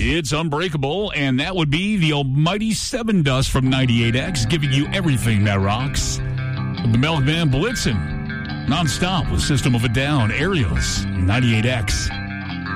It's Unbreakable, and that would be the almighty Seven Dust from 98X, giving you everything that rocks. The Milkman Blitzen, nonstop with System of a Down, Aerials, 98X.